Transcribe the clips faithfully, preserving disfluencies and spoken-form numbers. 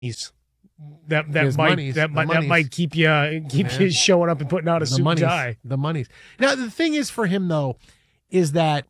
He's that that His might monies, that the might that monies. might keep you keep Yeah. you showing up and putting out a The suit and monies, tie. the monies. Now, the thing is for him, though, is that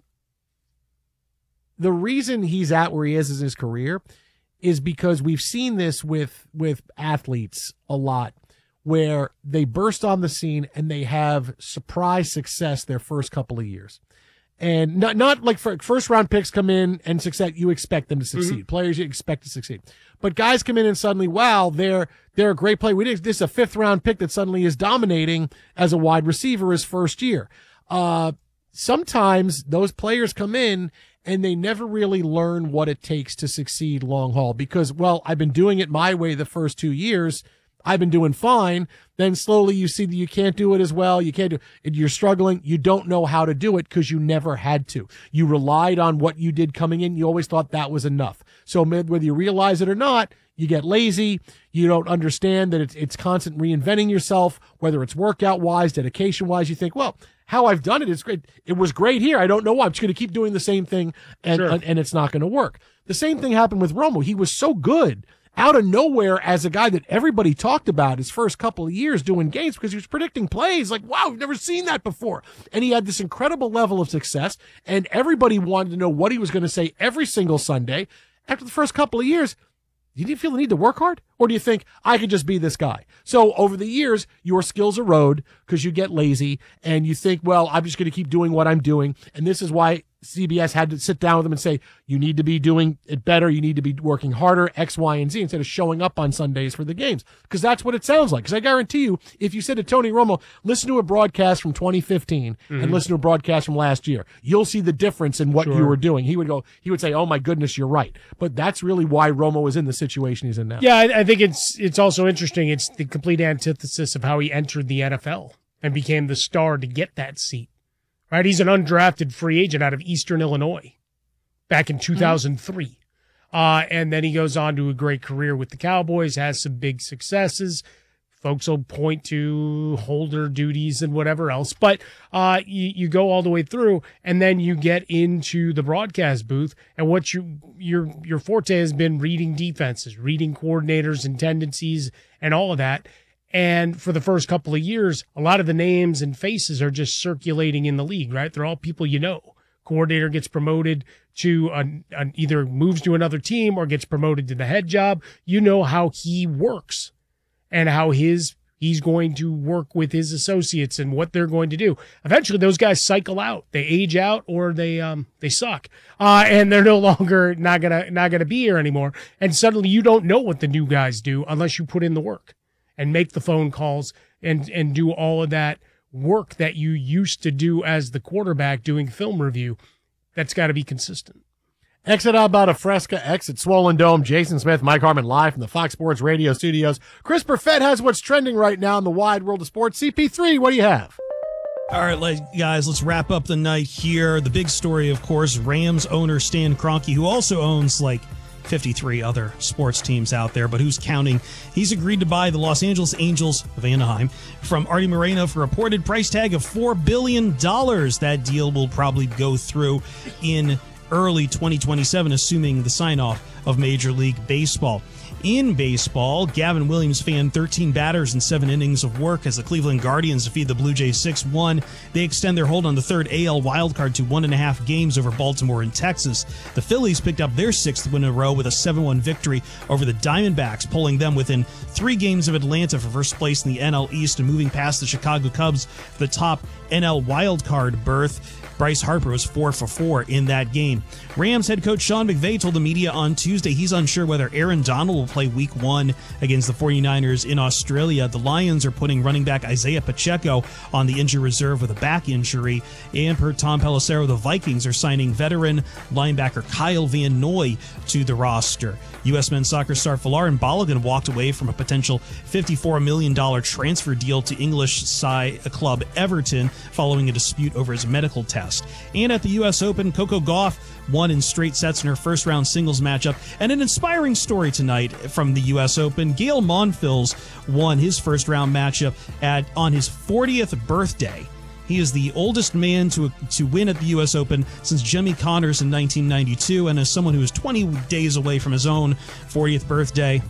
the reason he's at where he is in his career is because we've seen this with with athletes a lot, where they burst on the scene and they have surprise success their first couple of years. And not not like for first round picks come in and success, you expect them to succeed. Mm-hmm. Players you expect to succeed. But guys come in and suddenly, wow, they're they're a great player. We did this is a fifth round pick that suddenly is dominating as a wide receiver his first year. Uh, sometimes those players come in and they never really learn what it takes to succeed long haul because, well, I've been doing it my way the first two years. I've been doing fine. Then slowly you see that you can't do it as well. You can't do it. You're struggling. You don't know how to do it because you never had to. You relied on what you did coming in. You always thought that was enough. So whether you realize it or not, you get lazy. You don't understand that it's, it's constant reinventing yourself, whether it's workout wise, dedication wise. You think, well, how I've done it is great. It was great here. I don't know why. I'm just going to keep doing the same thing and, Sure. and, and it's not going to work. The same thing happened with Romo. He was so good out of nowhere as a guy that everybody talked about his first couple of years doing games because he was predicting plays like, wow, we've never seen that before. And he had this incredible level of success and everybody wanted to know what he was going to say every single Sunday. After the first couple of years, you didn't feel the need to work hard? Or do you think I could just be this guy? So over the years, your skills erode because you get lazy and you think, well, I'm just going to keep doing what I'm doing. And this is why C B S had to sit down with them and say, you need to be doing it better. You need to be working harder, X, Y, and Z, instead of showing up on Sundays for the games. Because that's what it sounds like. Because I guarantee you, if you said to Tony Romo, listen to a broadcast from twenty fifteen mm-hmm. and listen to a broadcast from last year, you'll see the difference in what Sure. you were doing. He would go, he would say, oh my goodness, you're right. But that's really why Romo is in the situation he's in now. Yeah, I, I think it's it's also interesting. It's the complete antithesis of how he entered the N F L and became the star to get that seat. Right? He's an undrafted free agent out of Eastern Illinois back in two thousand three. Mm-hmm. Uh, and then he goes on to a great career with the Cowboys, has some big successes. Folks will point to holder duties and whatever else. But uh, you, you go all the way through, and then you get into the broadcast booth, and what you your your forte has been reading defenses, reading coordinators and tendencies and all of that. And for the first couple of years, a lot of the names and faces are just circulating in the league, right? They're all people you know. Coordinator gets promoted to an, an either moves to another team or gets promoted to the head job. You know how he works and how his he's going to work with his associates and what they're going to do. Eventually, those guys cycle out. They age out or they um they suck, uh, and they're no longer not gonna not gonna be here anymore. And suddenly, you don't know what the new guys do unless you put in the work and make the phone calls and, and do all of that work that you used to do as the quarterback doing film review. That's got to be consistent. Exit out about a Fresca, exit Swollen Dome. Jason Smith, Mike Harmon live from the Fox Sports Radio studios. Chris Perfett has what's trending right now in the wide world of sports. C P three, what do you have? All right, guys, let's wrap up the night here. The big story, of course, Rams owner Stan Kroenke, who also owns like fifty-three other sports teams out there, but who's counting? He's agreed to buy the Los Angeles Angels of Anaheim from Artie Moreno for a reported price tag of four billion dollars. That deal will probably go through in early twenty twenty-seven, assuming the sign-off of Major League Baseball. In baseball, Gavin Williams fanned thirteen batters in seven innings of work as the Cleveland Guardians defeat the Blue Jays six one. They extend their hold on the third A L wildcard to one and a half games over Baltimore and Texas. The Phillies picked up their sixth win in a row with a seven one victory over the Diamondbacks, pulling them within three games of Atlanta for first place in the N L East and moving past the Chicago Cubs for the top N L wildcard berth. Bryce Harper was four for four in that game. Rams head coach Sean McVay told the media on Tuesday he's unsure whether Aaron Donald will play week one against the 49ers in Australia. The Lions are putting running back Isaiah Pacheco on the injury reserve with a back injury. And per Tom Pelissero, the Vikings are signing veteran linebacker Kyle Van Noy to the roster. U S men's soccer star Folarin Balogun walked away from a potential fifty-four million dollars transfer deal to English side club Everton following a dispute over his medical test. And at the U S Open, Coco Gauff won in straight sets in her first-round singles matchup. And an inspiring story tonight from the U S Open. Gael Monfils won his first-round matchup at on his fortieth birthday. He is the oldest man to to win at the U S Open since Jimmy Connors in nineteen ninety-two, and as someone who is twenty days away from his own fortieth birthday,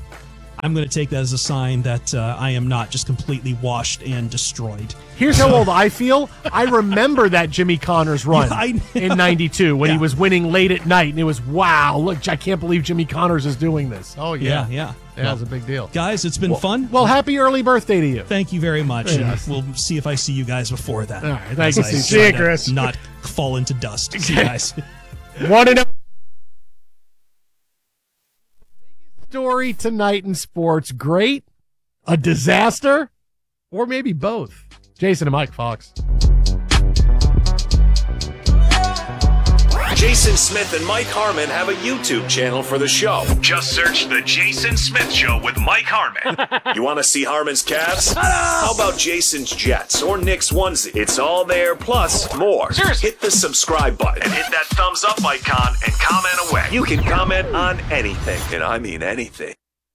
I'm going to take that as a sign that uh, I am not just completely washed and destroyed. Here's how old I feel. I remember that Jimmy Connors run Yeah, I- in ninety-two when Yeah. he was winning late at night, and it was, wow, look, I can't believe Jimmy Connors is doing this. Oh, Yeah, yeah. yeah. Yeah, Well, it's a big deal. guys, it's been fun. Well, happy early birthday to you. Thank you very much. Yes. And we'll see if I see you guys before that. All right, thank As you. I See try you, to Chris. Not fall into dust. See you guys. One and oh. Story tonight in sports, great, a disaster, or maybe both. Jason and Mike Fox. Jason Smith and Mike Harmon have a YouTube channel for the show. Just search The Jason Smith Show with Mike Harmon. You want to see Harmon's Cavs? How about Jason's Jets or Nick's onesie? It's all there, plus more. Hit the subscribe button And hit that thumbs up icon and comment away. You can comment on anything, and I mean anything.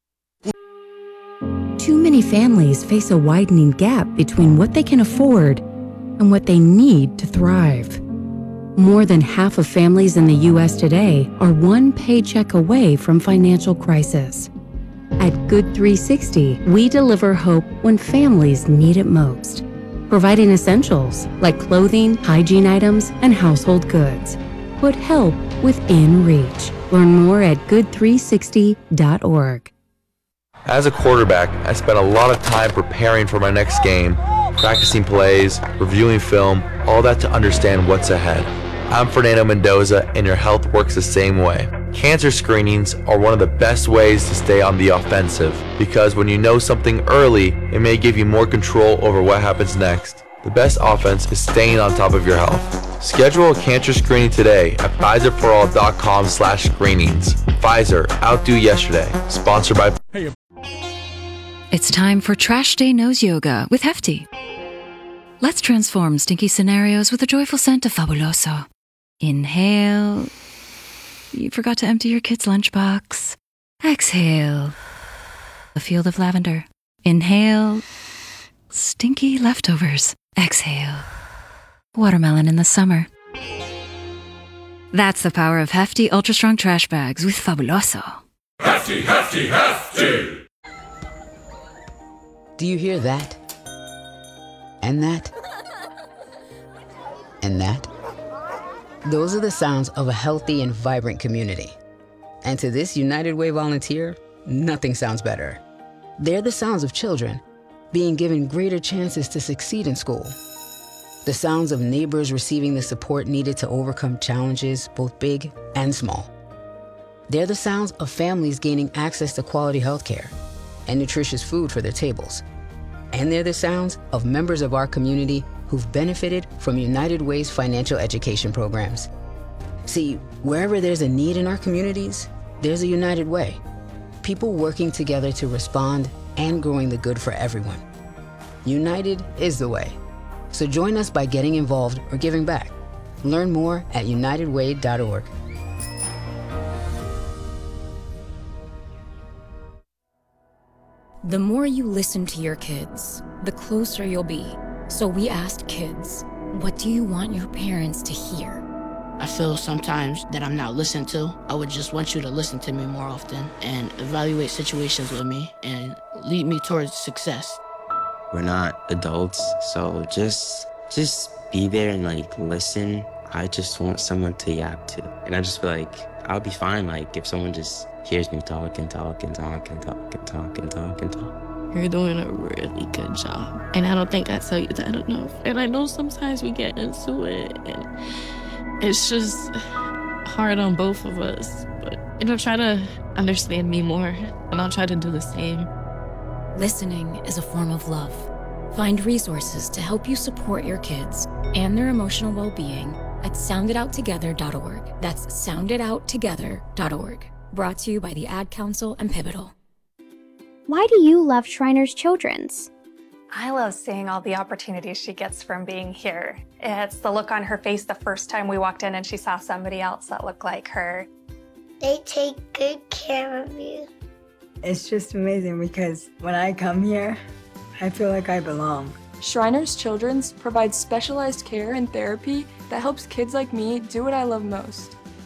Too many families face a widening gap between what they can afford and what they need to thrive. More than half of families in the U S today are one paycheck away from financial crisis. At Good three sixty, we deliver hope when families need it most, providing essentials like clothing, hygiene items, and household goods. Put help within reach. Learn more at good three sixty dot org. As a quarterback, I spent a lot of time preparing for my next game, practicing plays, reviewing film, all that to understand what's ahead. I'm Fernando Mendoza, and your health works the same way. Cancer screenings are one of the best ways to stay on the offensive, because when you know something early, it may give you more control over what happens next. The best offense is staying on top of your health. Schedule a cancer screening today at Pfizer for all dot com slash screenings. Pfizer, outdo yesterday. Sponsored by... It's time for Trash Day Nose Yoga with Hefty. Let's transform stinky scenarios with a joyful scent of Fabuloso. Inhale. You forgot to empty your kid's lunchbox. Exhale. A field of lavender. Inhale. Stinky leftovers. Exhale. Watermelon in the summer. That's the power of Hefty Ultra Strong Trash Bags with Fabuloso. Hefty, hefty, hefty! Do you hear that? And that? And that? Those are the sounds of a healthy and vibrant community. And to this United Way volunteer, nothing sounds better. They're the sounds of children being given greater chances to succeed in school. The sounds of neighbors receiving the support needed to overcome challenges, both big and small. They're the sounds of families gaining access to quality healthcare and nutritious food for their tables. And they're the sounds of members of our community who've benefited from United Way's financial education programs. See, wherever there's a need in our communities, there's a United Way. People working together to respond and growing the good for everyone. United is the way. So join us by getting involved or giving back. Learn more at united way dot org. The more you listen to your kids, the closer you'll be. So we asked kids, what do you want your parents to hear? I feel sometimes that I'm not listened to. I would just want you to listen to me more often and evaluate situations with me and lead me towards success. We're not adults, so just just be there and like listen. I just want someone to yap to. And I just feel like I'll be fine like if someone just hears me talk and talk and talk and talk and talk and talk and talk. You're doing a really good job. And I don't think I tell you that enough. And I know sometimes we get into it and it's just hard on both of us. But you know, try to understand me more and I'll try to do the same. Listening is a form of love. Find resources to help you support your kids and their emotional well-being at sound it out together dot org. That's sound it out together dot org. Brought to you by the Ad Council and Pivotal. Why do you love Shriners Children's? I love seeing all the opportunities she gets from being here. It's the look on her face the first time we walked in and she saw somebody else that looked like her. They take good care of you. It's just amazing because when I come here, I feel like I belong. Shriners Children's provides specialized care and therapy that helps kids like me do what I love most.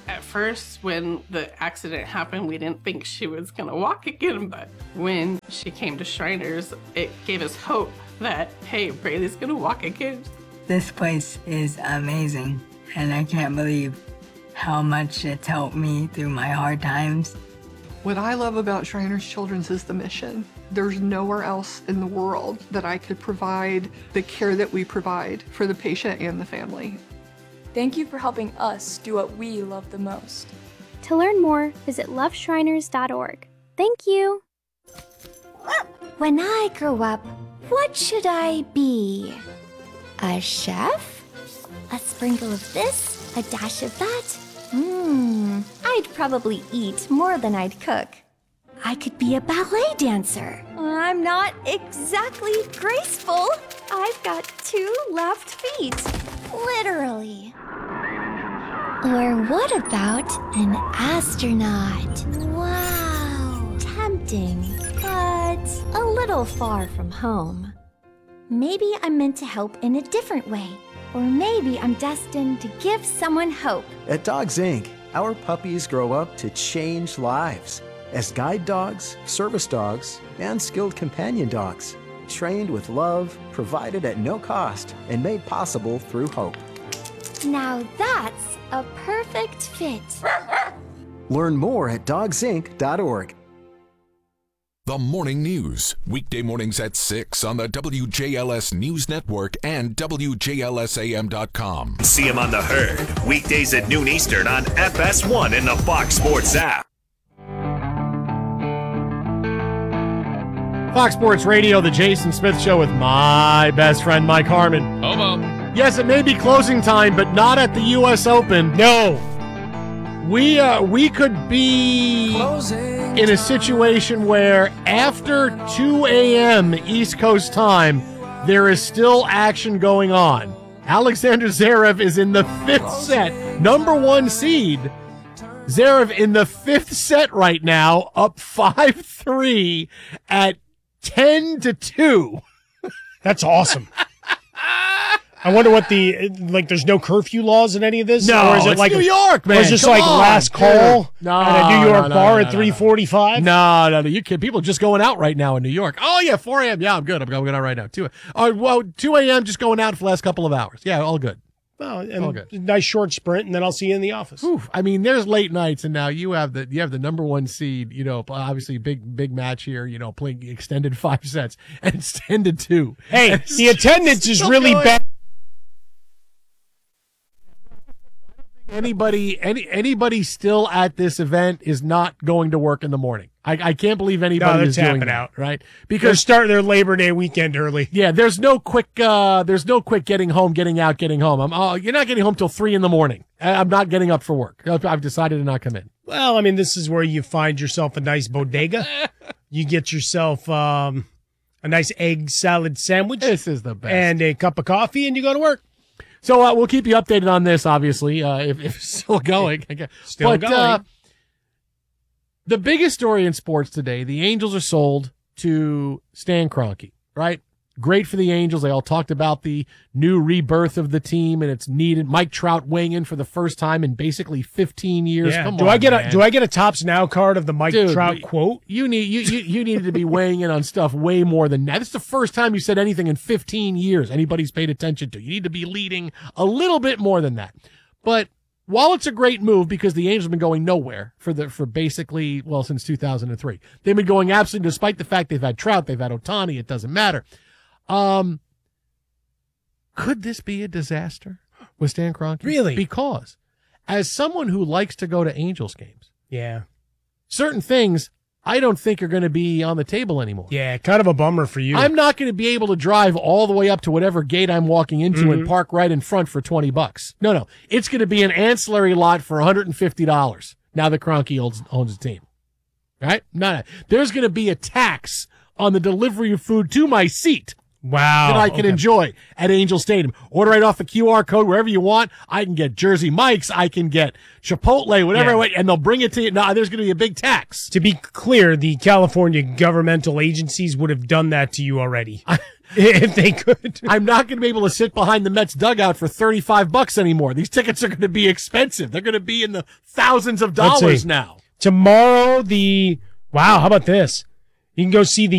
At first, when the accident happened, we didn't think she was gonna walk again, but when she came to Shriners, it gave us hope that, hey, Braylee's gonna walk again. This place is amazing, and I can't believe how much it's helped me through my hard times. What I love about Shriners Children's is the mission. There's nowhere else in the world that I could provide the care that we provide for the patient and the family. Thank you for helping us do what we love the most. To learn more, visit love shriners dot org. Thank you. When I grow up, what should I be? A chef? A sprinkle of this, a dash of that? Mmm, I'd probably eat more than I'd cook. I could be a ballet dancer. I'm not exactly graceful. I've got two left feet. Literally. Or what about an astronaut? Wow. Tempting, but a little far from home. Maybe I'm meant to help in a different way. Or maybe I'm destined to give someone hope. At Dogs Incorporated, our puppies grow up to change lives as guide dogs, service dogs, and skilled companion dogs, trained with love, provided at no cost, and made possible through hope. Now that's a perfect fit. Learn more at dogs inc dot org. The Morning News, weekday mornings at six on the W J L S News Network and W J L S A M dot com. See him on The Herd, weekdays at noon Eastern on F S one in the Fox Sports app. Fox Sports Radio, the Jason Smith Show with my best friend, Mike Harmon. Homo. Yes, it may be closing time, but not at the U S Open. No. We uh, we could be closing in a situation where after two a.m. East Coast time, there is still action going on. Alexander Zverev is in the fifth set, number one seed. Zverev in the fifth set right now, up five three at ten to two. That's awesome. I wonder what the, like, there's no curfew laws in any of this? No, or is it it's like, New York, man. Or is this Come like on, last dude. call No, at a New York no, no, bar no, at three forty-five? No, no, no. You kid. People just going out right now in New York. Oh, yeah, four a.m. Yeah, I'm good. I'm going out right now. two Oh, well, two a.m. just going out for the last couple of hours. Yeah, all good. Well, and All good. nice short sprint, and then I'll see you in the office. Oof. I mean, there's late nights, and now you have the you have the number one seed. You know, obviously big big match here. You know, playing extended five sets and extended two. Hey, And the attendance is still really going. bad. Anybody any anybody still at this event is not going to work in the morning. I, I can't believe anybody No, is they're doing tapping that, out. right? They're Because starting their Labor Day weekend early. yeah, there's no quick uh there's no quick getting home, getting out, getting home. I'm oh, you're not getting home till three in the morning. I- I'm not getting up for work. I've I've decided to not come in. Well, I mean, this is where you find yourself a nice bodega. You get yourself um, a nice egg salad sandwich. This is the best. And a cup of coffee, and you go to work. So uh, we'll keep you updated on this, obviously, uh, if, if it's still going. Still but, going. Uh, the biggest story in sports today, the Angels are sold to Stan Kroenke, right? Great for the Angels. They all talked about the new rebirth of the team, and it's needed. Mike Trout weighing in for the first time in basically fifteen years. Yeah. Come do on, I get man. a Do I get a Tops Now card of the Mike Dude, Trout we- quote? You need you, you you needed to be weighing in on stuff way more than that. This is the first time you said anything in fifteen years anybody's paid attention to. You need to be leading a little bit more than that. But while it's a great move because the Angels have been going nowhere for the for basically well since two thousand three, they've been going absolutely despite the fact they've had Trout, they've had Ohtani. It doesn't matter. Um, could this be a disaster with Stan Kroenke? Really? Because as someone who likes to go to Angels games, Yeah. certain things I don't think are going to be on the table anymore. Yeah, kind of a bummer for you. I'm not going to be able to drive all the way up to whatever gate I'm walking into Mhm. and park right in front for twenty bucks. No, no. It's going to be an ancillary lot for one hundred fifty dollars now that Kroenke owns, owns the team. Right? No, no. There's going to be a tax on the delivery of food to my seat. Wow. that I can okay. enjoy at Angel Stadium. Order right off the Q R code wherever you want. I can get Jersey Mike's. I can get Chipotle, whatever Yeah. I want, and they'll bring it to you. No, there's going to be a big tax. To be clear, the California governmental agencies would have done that to you already. If they could. I'm not going to be able to sit behind the Mets dugout for thirty-five bucks anymore. These tickets are going to be expensive. They're going to be in the thousands of Let's dollars see. now. Tomorrow, the, wow, how about this? You can go see the